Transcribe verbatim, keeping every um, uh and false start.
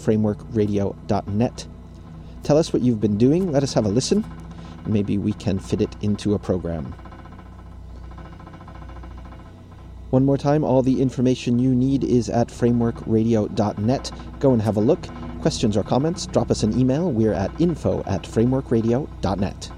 framework radio dot net. Tell us what you've been doing. Let us have a listen. Maybe we can fit it into a program. One more time, all the information you need is at framework radio dot net. Go and have a look. Questions or comments, drop us an email. We're at info at framework radio dot net.